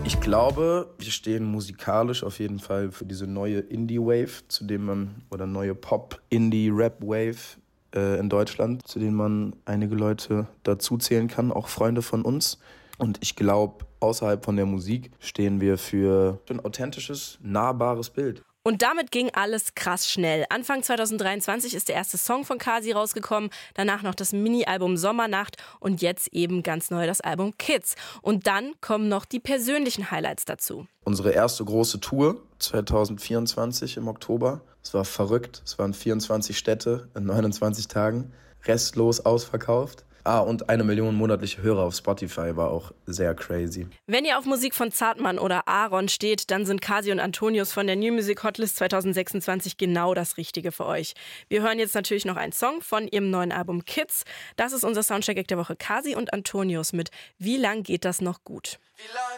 Ich glaube, wir stehen musikalisch auf jeden Fall für diese neue Indie-Wave, oder neue Pop-Indie-Rap-Wave in Deutschland, zu denen man einige Leute dazu zählen kann, auch Freunde von uns. Und ich glaube, außerhalb von der Musik stehen wir für ein authentisches, nahbares Bild. Und damit ging alles krass schnell. Anfang 2023 ist der erste Song von Kasi rausgekommen, danach noch das Mini-Album Sommernacht und jetzt eben ganz neu das Album Kids. Und dann kommen noch die persönlichen Highlights dazu. Unsere erste große Tour 2024 im Oktober. Es war verrückt, es waren 24 Städte in 29 Tagen, restlos ausverkauft. Und 1 Million monatliche Hörer auf Spotify war auch sehr crazy. Wenn ihr auf Musik von Zartmann oder Aaron steht, dann sind Kasi und Antonius von der New Music Hotlist 2026 genau das Richtige für euch. Wir hören jetzt natürlich noch einen Song von ihrem neuen Album Kids. Das ist unser Soundcheck der Woche. Kasi und Antonius mit Wie lang geht das noch gut?